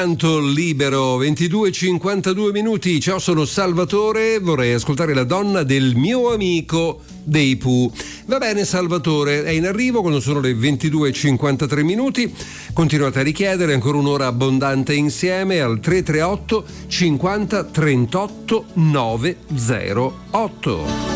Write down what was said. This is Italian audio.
Canto libero, 22:52 minuti. Ciao, sono Salvatore, vorrei ascoltare La donna del mio amico dei Pooh. Va bene, Salvatore, è in arrivo quando sono le 22:53 minuti. Continuate a richiedere ancora un'ora abbondante insieme al 338 50 38 908.